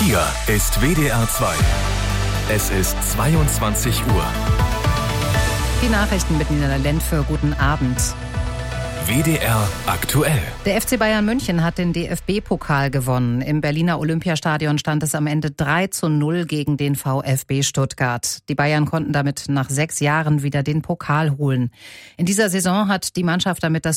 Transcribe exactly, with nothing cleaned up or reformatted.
Hier ist W D R zwei. Es ist zweiundzwanzig Uhr. Die Nachrichten mit Nina Lentfö. Guten Abend. W D R aktuell. Der F C Bayern München hat den D F B-Pokal gewonnen. Im Berliner Olympiastadion stand es am Ende drei zu null gegen den VfB Stuttgart. Die Bayern konnten damit nach sechs Jahren wieder den Pokal holen. In dieser Saison hat die Mannschaft damit das